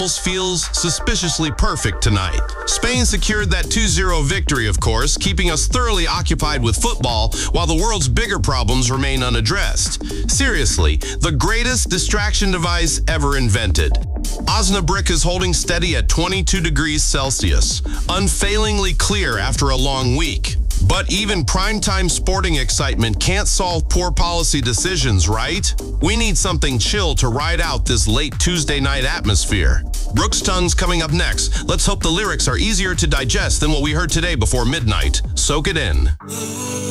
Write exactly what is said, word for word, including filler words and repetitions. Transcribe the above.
almost feels suspiciously perfect tonight. Spain secured that two zero victory, of course, keeping us thoroughly occupied with football while the world's bigger problems remain unaddressed. Seriously, the greatest distraction device ever invented. Osnabrück is holding steady at twenty-two degrees Celsius, unfailingly clear after a long week. But even primetime sporting excitement can't solve poor policy decisions, right? We need something chill to ride out this late Tuesday night atmosphere. Brooks Tongues coming up next. Let's hope the lyrics are easier to digest than what we heard today before midnight. Soak it in.